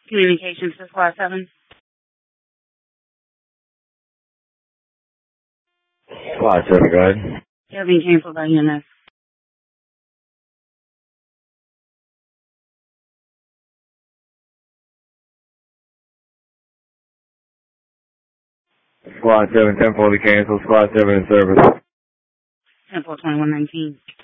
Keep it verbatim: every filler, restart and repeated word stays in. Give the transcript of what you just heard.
Communications to Squad seven. Squad seven, go ahead. You're being canceled by U N S. Squad seven, ten forty canceled. Squad seven in service. ten four twenty-one nineteen.